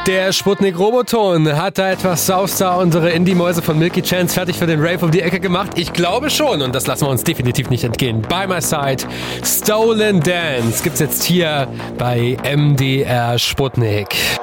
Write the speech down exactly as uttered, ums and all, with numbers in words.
Der Sputnik Roboton hat da etwas sauster unsere Indie-Mäuse von Milky Chance fertig für den Rave um die Ecke gemacht. Ich glaube schon und das lassen wir uns definitiv nicht entgehen. By My Side, Stolen Dance gibt's jetzt hier bei M D R Sputnik.